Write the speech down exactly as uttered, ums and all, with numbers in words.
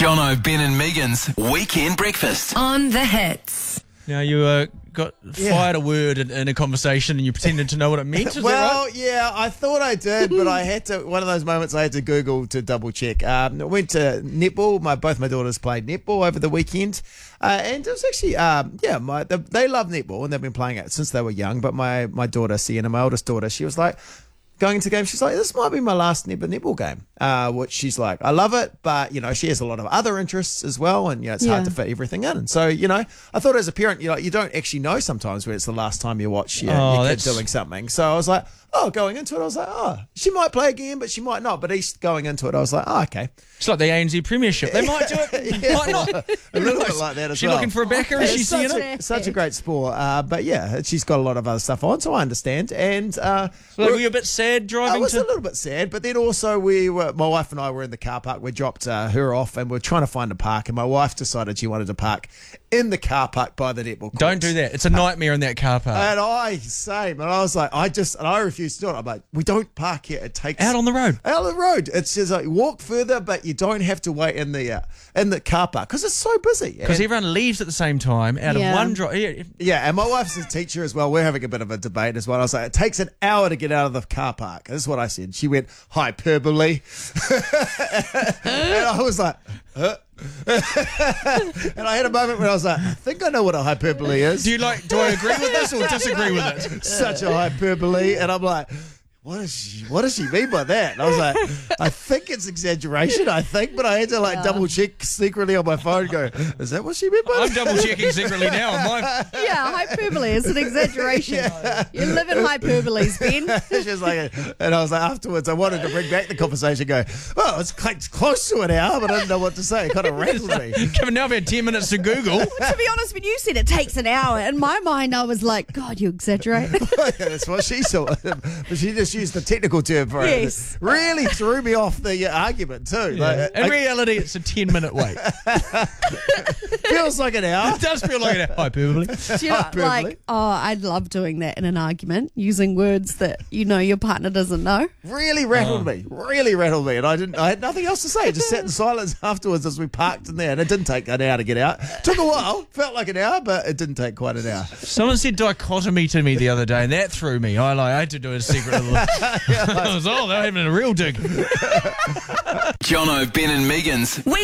Jono, Ben and Megan's Weekend Breakfast. On the hits. Now, you uh, got Yeah. fired a word in, in a conversation and you pretended to know what it meant, is Well, that right? yeah, I thought I did, but I had to. One of those moments I had to Google to double check. Um, I went to netball. My both my daughters played netball over the weekend, uh, and it was actually, um, yeah, my they, they love netball and they've been playing it since they were young. But my my daughter Sienna, my oldest daughter, she was like, going into the game, she's like, this might be my last netball netball game. Uh, which she's like, I love it, but you know, she has a lot of other interests as well, and you know, it's Yeah. hard to fit everything in. And so, you know, I thought as a parent, you know, you don't actually know sometimes when it's the last time you watch your, Oh, your kid that's- doing something. So I was like, oh, going into it, I was like, oh, she might play again, but she might not. But he's going into it, I was like, oh, okay. It's like the A N Z Premiership. They might do it, Yeah, might not. a little bit like that as She well. looking for a backer? Is It's she such seeing a, it? such a great sport. Uh, but yeah, she's got a lot of other stuff on, so I understand. And uh, So were you a bit sad I driving was to... a little bit sad, but then also we were, my wife and I were in the car park. We dropped uh, her off and we are trying to find a park, and my wife decided she wanted to park in the car park by the netball courts. Don't do that. It's a nightmare in that car park. And I, same. And I was like, I just, and I refused to do it. I'm like, we don't park here. It takes... Out on the road. Out on the road. It's just like, walk further, but you don't have to wait in the uh, in the car park because it's so busy. Because And- everyone leaves at the same time out Yeah. of one drive. Yeah, Yeah, and my wife's a teacher as well. We're having a bit of a debate as well. I was like, it takes an hour to get out of the car park. This is what I said. She went, hyperbole. And I was like, huh? And I had a moment where I was like, I think I know what a hyperbole is. do you like? Do I agree with this or disagree with it? Such a hyperbole. And I'm like, what does she, what does she mean by that? And I was like, I think it's exaggeration, I think, but I had to like double check secretly on my phone and go, is that what she meant by I'm that? double checking secretly now on my. Yeah, hyperbole is an exaggeration. You live in hyperboles, Ben. She was like, and I was like, afterwards, I wanted to bring back the conversation, go, well, it's cl- it's close to an hour, but I didn't know what to say. It kind of rattled me. Kevin, now I've had ten minutes to Google. To be honest, when you said it takes an hour, in my mind I was like, God, you exaggerate. That's what she saw. But she just used the technical term for Yes. it. Really threw me off the uh, argument, too. Like, In it reality, it's a ten minute wait. feels like an hour. It does feel like a hyperbole. Do you know, Hyperbole. like, oh, I love doing that in an argument, using words that you know your partner doesn't know. Really rattled me. Really rattled me. And I didn't. I had nothing else to say. I just sat in silence afterwards as we parked in there. And it didn't take an hour to get out. Took a while. Felt like an hour, but it didn't take quite an hour. Someone said dichotomy to me the other day, and that threw me. I like I had to do a secret little. I was, oh, they're having a real dig. Jono, Ben and Megan's